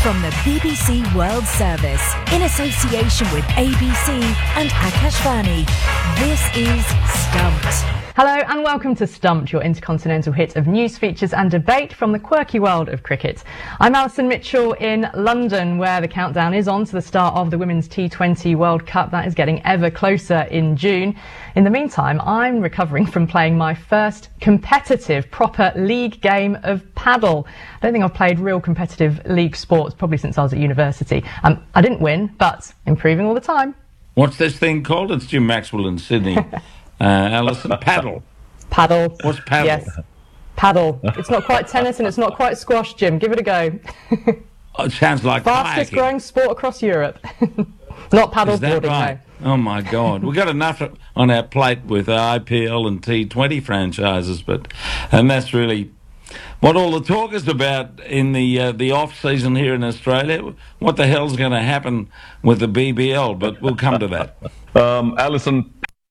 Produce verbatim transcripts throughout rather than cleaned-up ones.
From the B B C World Service, in association with A B C and Akashvani, this is Stumped. Hello and welcome to Stumped, your intercontinental hit of news, features and debate from the quirky world of cricket. I'm Alison Mitchell in London, where the countdown is on to the start of the Women's T twenty World Cup. That is getting ever closer in June. In the meantime, I'm recovering from playing my first competitive, proper league game of paddle. I don't think I've played real competitive league sports probably since I was at university. Um, I didn't win, but improving all the time. What's this thing called? It's Jim Maxwell in Sydney. Uh, Alison, paddle. Paddle. What's paddle? Yes, paddle. It's not quite tennis and it's not quite squash, Jim. Give it a go. Oh, it sounds like fastest kayaking. growing sport across Europe. Not paddle Is that boarding, right? no. Oh my God, we've got enough on our plate with I P L and T twenty franchises, but and that's really what all the talk is about in the uh, the off season here in Australia. What the hell's going to happen with the B B L? But we'll come to that. Um, Alison.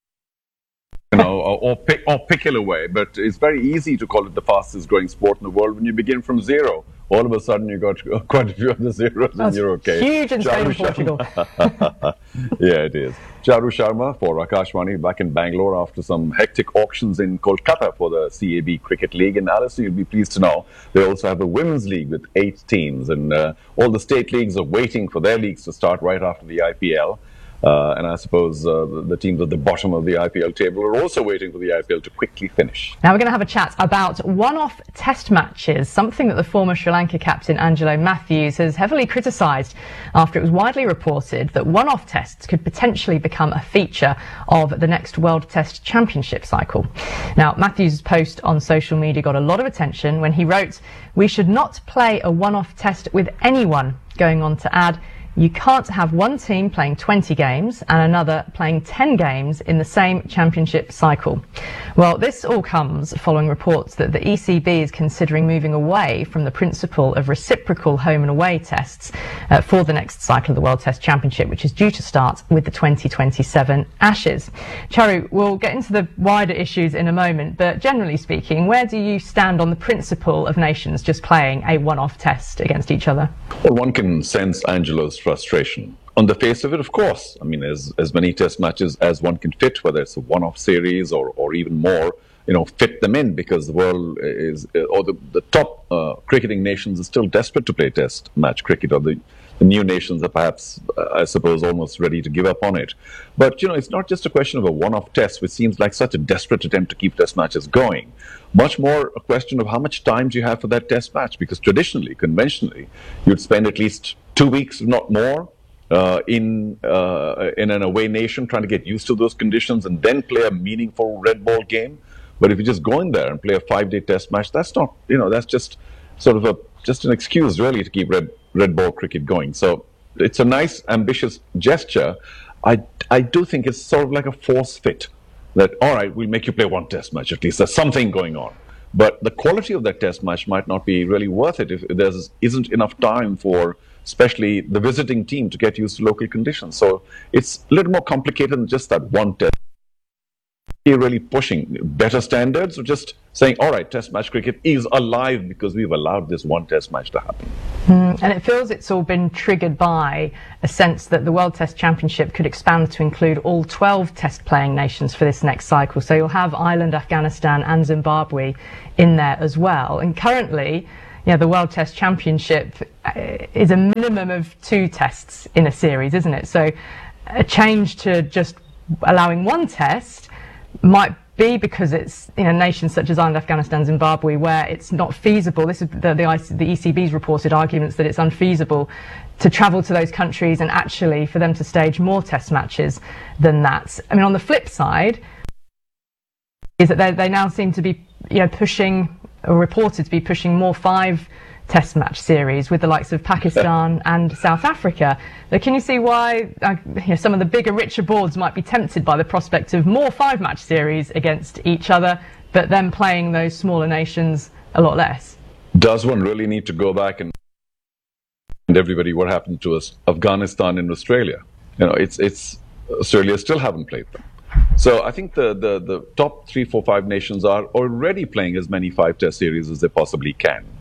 You know, or, or, pick, or pick it away, but it's very easy to call it the fastest growing sport in the world when you begin from zero. All of a sudden, you got quite a few of the zeros, and That's you're okay. Huge in Spain and Portugal. Yeah, it is. Charu Sharma for Akashvani back in Bangalore after some hectic auctions in Kolkata for the C A B Cricket League. And Alison, you'll be pleased to know they also have a women's league with eight teams, and uh, all the state leagues are waiting for their leagues to start right after the I P L. Uh, and I suppose uh, the, the teams at the bottom of the I P L table are also waiting for the I P L to quickly finish. Now we're going to have a chat about one-off test matches, something that the former Sri Lanka captain Angelo Matthews has heavily criticised after it was widely reported that one-off tests could potentially become a feature of the next World Test Championship cycle. Now, Matthews' post on social media got a lot of attention when he wrote, "We should not play a one-off test with anyone," going on to add, "You can't have one team playing twenty games and another playing ten games in the same championship cycle." Well, this all comes following reports that the E C B is considering moving away from the principle of reciprocal home and away tests uh, for the next cycle of the World Test Championship, which is due to start with the twenty twenty-seven Ashes. Charu, we'll get into the wider issues in a moment, but generally speaking, where do you stand on the principle of nations just playing a one-off test against each other? Well, one can sense Angelo's frustration. On the face of it, of course, I mean, as, as many test matches as one can fit, whether it's a one-off series or, or even more, you know, fit them in, because the world is, or the, the top uh, cricketing nations are still desperate to play test match cricket, or the, the new nations are perhaps, uh, I suppose, almost ready to give up on it. But, you know, it's not just a question of a one-off test, which seems like such a desperate attempt to keep test matches going. Much more a question of how much time do you have for that test match, because traditionally, conventionally, you'd spend at least two weeks, if not more, uh, in uh, in an away nation trying to get used to those conditions and then play a meaningful red ball game. But if you just go in there and play a five-day test match, that's not, you know, that's just sort of a just an excuse really to keep red red ball cricket going. So it's a nice, ambitious gesture. I I do think it's sort of like a force fit. That, all right, we'll make you play one test match, at least there's something going on. But the quality of that test match might not be really worth it if there isn't enough time for, especially the visiting team, to get used to local conditions. So it's a little more complicated than just that one test. You're really pushing better standards, or just saying, all right, test match cricket is alive because we've allowed this one test match to happen. Mm, and it feels it's all been triggered by a sense that the World Test Championship could expand to include all twelve test-playing nations for this next cycle. So you'll have Ireland, Afghanistan and Zimbabwe in there as well. And currently, yeah, the World Test Championship is a minimum of two tests in a series, isn't it? So a change to just allowing one test might be because it's, you know, nations such as Ireland, Afghanistan, Zimbabwe, where it's not feasible. This is the, the, the E C B's reported arguments that it's unfeasible to travel to those countries and actually for them to stage more test matches than that. I mean, on the flip side, is that they, they now seem to be, you know, pushing, or reported to be pushing more five test match series with the likes of Pakistan and South Africa. Now, can you see why uh, you know, some of the bigger, richer boards might be tempted by the prospect of more five match series against each other, but then playing those smaller nations a lot less? Does one really need to go back and and everybody what happened to us, Afghanistan and Australia? You know, it's it's Australia still haven't played them. So I think the, the, the top three, four, five nations are already playing as many five test series as they possibly can.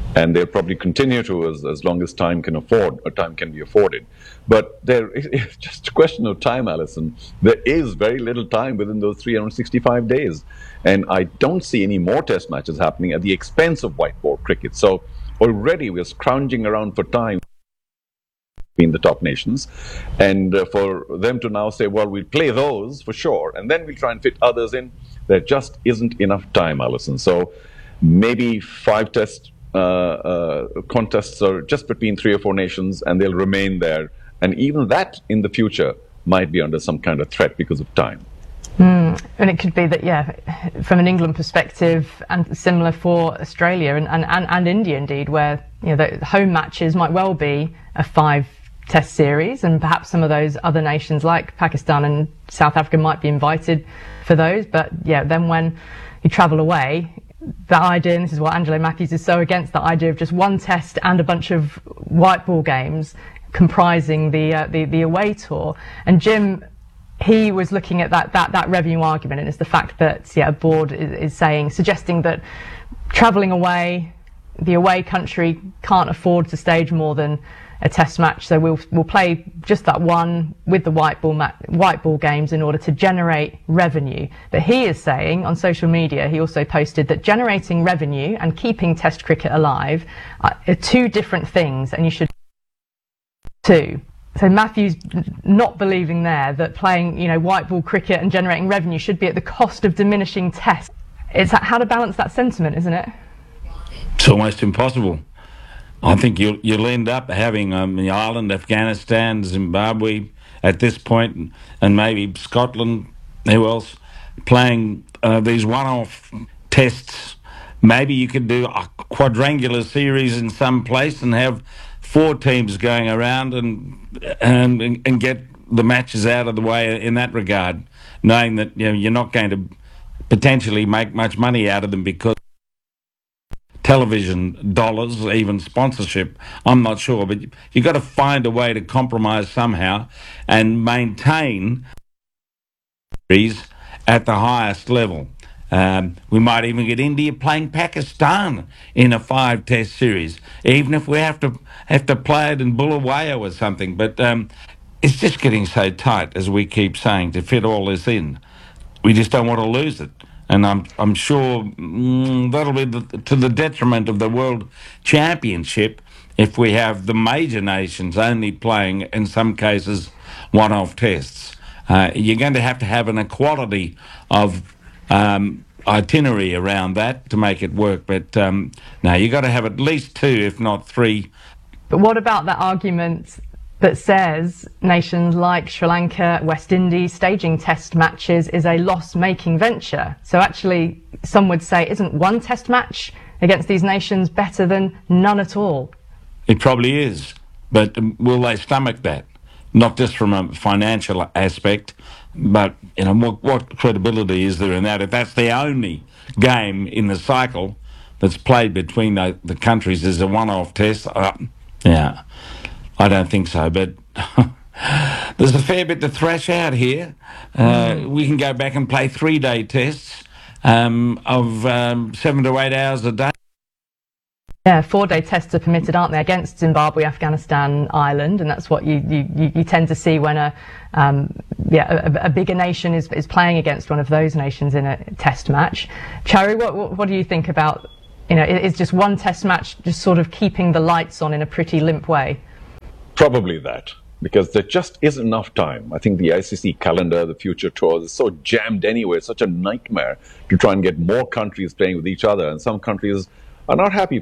and they'll probably continue to as, as long as time can afford, or time can be afforded. But there, it's just a question of time, Alison. There is very little time within those three hundred sixty-five days, and I don't see any more test matches happening at the expense of white ball cricket. So already we're scrounging around for time between the top nations, and uh, for them to now say, well, we'll play those for sure, and then we'll try and fit others in, there just isn't enough time, Alison. So maybe five test uh, uh, contests are just between three or four nations, and they'll remain there. And even that in the future might be under some kind of threat because of time. Mm. And it could be that, yeah, from an England perspective, and similar for Australia and, and, and, and India indeed, where you know the home matches might well be a five test series, and perhaps some of those other nations like Pakistan and South Africa might be invited for those. But yeah, then when you travel away, the idea, and this is what Angelo Matthews is so against, the idea of just one test and a bunch of white ball games comprising the uh, the, the away tour. And Jim, he was looking at that that, that revenue argument, and it's the fact that yeah, a board is, is saying, suggesting that travelling away, the away country can't afford to stage more than a test match, so we'll we'll play just that one with the white ball ma- white ball games in order to generate revenue. But he is saying on social media, he also posted that generating revenue and keeping Test cricket alive are two different things, and you should two. So Matthews not believing there that playing you know white ball cricket and generating revenue should be at the cost of diminishing Test. It's how to balance that sentiment, isn't it? It's almost impossible. I think you'll you'll end up having um, Ireland, Afghanistan, Zimbabwe at this point, and maybe Scotland, who else, playing uh, these one-off tests. Maybe you could do a quadrangular series in some place and have four teams going around and and and get the matches out of the way in that regard, knowing that you know you're not going to potentially make much money out of them because television dollars, even sponsorship, I'm not sure, but you've got to find a way to compromise somehow and maintain at the highest level. Um, we might even get India playing Pakistan in a five-test series, even if we have to have to play it in Bulawayo or something. But um, it's just getting so tight, as we keep saying, to fit all this in. We just don't want to lose it. And I'm I'm sure mm, that'll be the, to the detriment of the World Championship if we have the major nations only playing, in some cases, one-off tests. Uh, you're going to have to have an equality of um, itinerary around that to make it work. But um, no, you've got to have at least two, if not three. But what about that argument that says nations like Sri Lanka, West Indies, staging test matches is a loss-making venture? So actually, some would say, isn't one test match against these nations better than none at all? It probably is, but will they stomach that? Not just from a financial aspect, but you know, what, what credibility is there in that? If that's the only game in the cycle that's played between the, the countries as a one-off test, uh, yeah. I don't think so, but there's a fair bit to thrash out here. Uh, mm. We can go back and play three-day tests um, of um, seven to eight hours a day. Yeah, four-day tests are permitted, aren't they, against Zimbabwe, Afghanistan, Ireland, and that's what you, you, you tend to see when a um, yeah a, a bigger nation is, is playing against one of those nations in a test match. Charu, what, what, what do you think about, you know, is just one test match just sort of keeping the lights on in a pretty limp way? Probably that, because there just isn't enough time. I think the I C C calendar, the future tours, is so jammed anyway. It's such a nightmare to try and get more countries playing with each other. And some countries are not happy,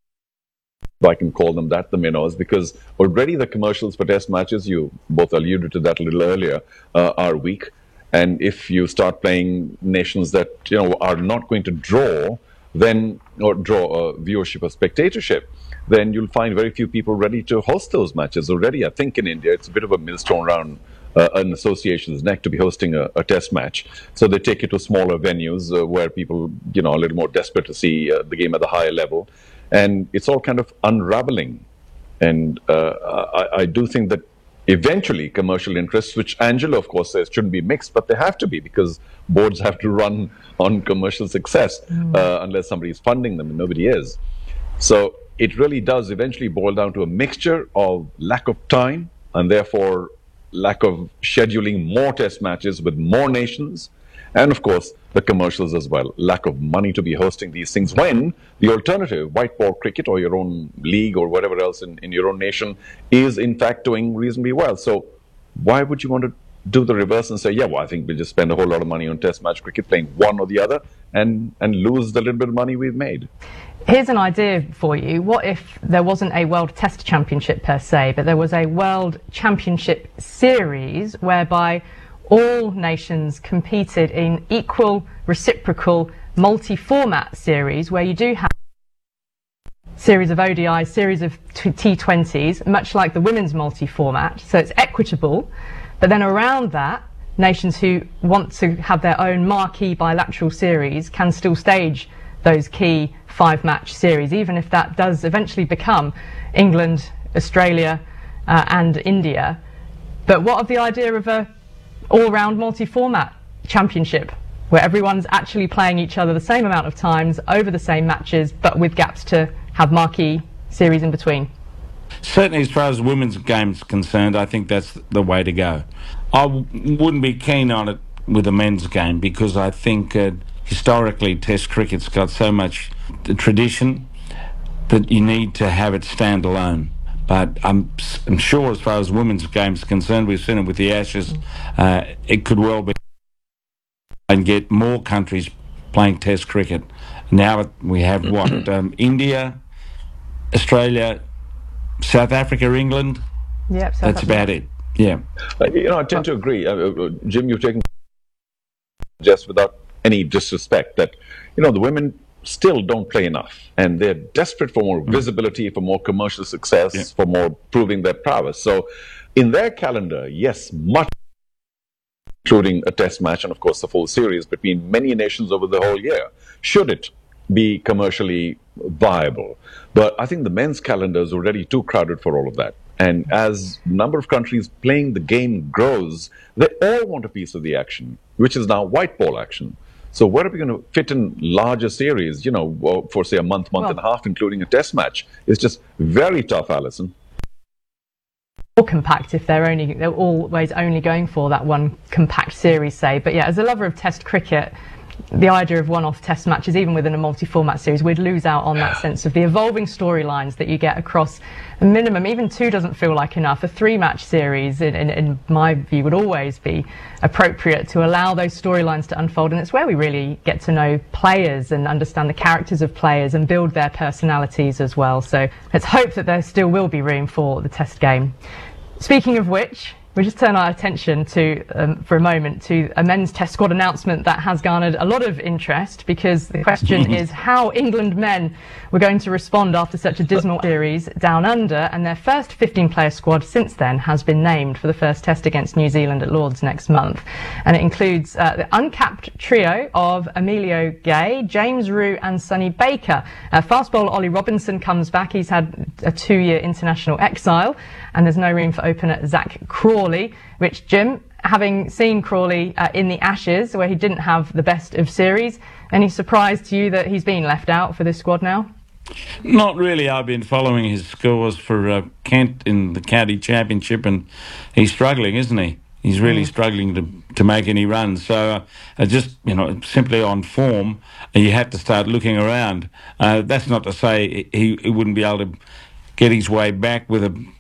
if I can call them that, the minnows, because already the commercials for test matches, you both alluded to that a little earlier, uh, are weak. And if you start playing nations that you know are not going to draw, then or draw a viewership or spectatorship, then you'll find very few people ready to host those matches already. I think in India, it's a bit of a millstone around uh, an association's neck to be hosting a, a test match. So they take it to smaller venues uh, where people, you know, are a little more desperate to see uh, the game at the higher level. And it's all kind of unraveling. And uh, I, I do think that eventually commercial interests, which Angelo, of course, says shouldn't be mixed, but they have to be because boards have to run on commercial success mm. uh, unless somebody is funding them, and nobody is. So it really does eventually boil down to a mixture of lack of time and therefore lack of scheduling more test matches with more nations, and of course the commercials as well. Lack of money to be hosting these things when the alternative, white ball cricket or your own league or whatever else in, in your own nation, is in fact doing reasonably well. So why would you want to do the reverse and say, yeah, well, I think we'll just spend a whole lot of money on test match cricket, playing one or the other, and, and lose the little bit of money we've made? Here's an idea for you. What if there wasn't a World Test Championship per se, but there was a World Championship Series whereby all nations competed in equal, reciprocal, multi-format series where you do have series of O D Is, series of T twenties, much like the women's multi-format, so it's equitable, but then around that, nations who want to have their own marquee bilateral series can still stage those key five-match series, even if that does eventually become England, Australia uh, and India. But what of the idea of a all-round multi-format championship where everyone's actually playing each other the same amount of times over the same matches, but with gaps to have marquee series in between? Certainly, as far as women's games concerned, I think that's the way to go. I w- wouldn't be keen on it with the men's game because I think uh, historically Test cricket's got so much tradition that you need to have it stand alone. But I'm, I'm sure as far as women's games are concerned, we've seen it with the Ashes, uh, it could well be and get more countries playing Test cricket. Now we have what? um, India, Australia, South Africa, England. Yep, South that's Africa. about it. Yeah. Uh, you know, I tend to agree. Uh, uh, Jim, you've taken just without any disrespect that, you know, the women still don't play enough, and they're desperate for more visibility, for more commercial success, yeah. for more proving their prowess. So in their calendar, yes, much, including a test match and of course the full series between many nations over the whole year, should it be commercially viable. But I think the men's calendar is already too crowded for all of that. And as the number of countries playing the game grows, they all want a piece of the action, which is now white ball action. So where are we going to fit in larger series, you know, for say a month, month well, and a half, including a test match? It's just very tough, Alison. More compact if they're only they're always only going for that one compact series, say. But yeah, as a lover of Test cricket, the idea of one-off test matches, even within a multi-format series, we'd lose out on that sense of the evolving storylines that you get across a minimum. Even two doesn't feel like enough. A three-match series, in, in, in my view, would always be appropriate to allow those storylines to unfold, and it's where we really get to know players and understand the characters of players and build their personalities as well. So let's hope that there still will be room for the Test game. Speaking of which, we'll just turn our attention to, um, for a moment, to a men's Test squad announcement that has garnered a lot of interest, because the question is how England men were going to respond after such a dismal series down under, and their first fifteen-player squad since then has been named for the first Test against New Zealand at Lord's next month. And it includes uh, the uncapped trio of Emilio Gay, James Rew and Sonny Baker. Uh, fast bowler Ollie Robinson comes back. He's had a two-year international exile, and there's no room for opener Zach Crawley, which, Jim, having seen Crawley uh, in the Ashes, where he didn't have the best of series, any surprise to you that he's been left out for this squad now? Not really. I've been following his scores for uh, Kent in the county championship, and he's struggling, isn't he? He's really mm. struggling to to make any runs. So uh, just, you know, simply on form, you have to start looking around. Uh, that's not to say he, he wouldn't be able to get his way back with a